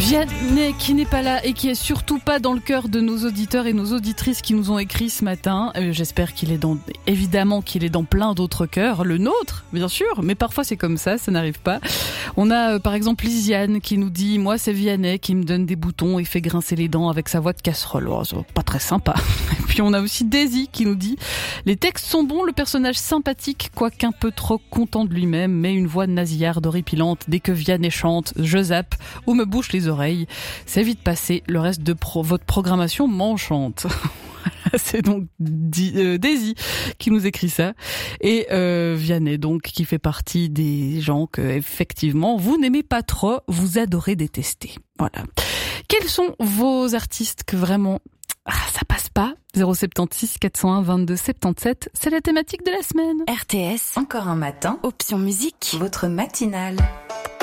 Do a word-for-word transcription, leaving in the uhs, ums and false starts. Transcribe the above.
Vianney qui n'est pas là et qui est surtout pas dans le cœur de nos auditeurs et nos auditrices qui nous ont écrit ce matin. Euh, j'espère qu'il est dans, évidemment qu'il est dans plein d'autres cœurs, le nôtre, bien sûr, mais parfois c'est comme ça, ça n'arrive pas. On a euh, par exemple Lisiane qui nous dit « Moi c'est Vianney qui me donne des boutons et fait grincer les dents avec sa voix de casserole. Oh, » C'est pas très sympa. Et puis on a aussi Daisy qui nous dit « Les textes sont bons, le personnage sympathique, quoiqu'un peu trop content de lui-même, mais une voix nasillarde horripilante. Dès que Vianney chante, je zappe ou me bouche les oreilles. C'est vite passé, le reste de pro- votre programmation m'enchante. » C'est donc Di- euh, Daisy qui nous écrit ça. Et euh, Vianney, donc, qui fait partie des gens que, effectivement, vous n'aimez pas trop, vous adorez détester. Voilà. Quels sont vos artistes que vraiment, ah, ça passe pas? zéro sept six quatre zéro un vingt-deux soixante-dix-sept, c'est la thématique de la semaine. R T S, encore un matin, option musique, votre matinale.